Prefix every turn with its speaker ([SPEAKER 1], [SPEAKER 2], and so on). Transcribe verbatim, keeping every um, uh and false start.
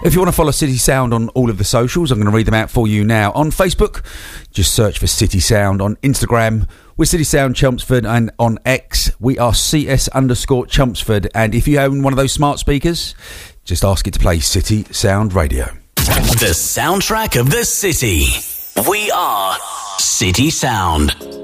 [SPEAKER 1] If you want to follow City Sound on all of the socials, I'm going to read them out for you now. On Facebook, just search for City Sound. On Instagram, we're City Sound Chelmsford, and on X, we are C S underscore Chelmsford. And if you own one of those smart speakers, just ask it to play City Sound Radio.
[SPEAKER 2] The soundtrack of the city. We are City Sound.